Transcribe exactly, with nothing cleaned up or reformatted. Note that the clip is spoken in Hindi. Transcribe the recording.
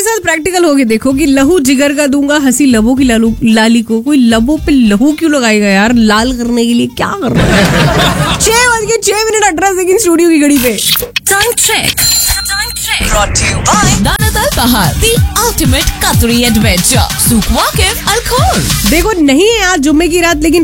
के साथ प्रैक्टिकल होके देखो कि लहू जिगर का दूंगा, हंसी लबों की लालू लाली को। कोई लबों पे लहू क्यों लगाएगा यार? लाल करने के लिए क्या कर रहा है? छह बज के छह मिनट अठारह सेकंड स्टूडियो की घड़ी पे। Time check. Time check. Brought to you by Danatal Bahar, the ultimate Qatari adventure. Souk Waqif Al Khor. देखो नहीं है आज जुम्मे की रात, लेकिन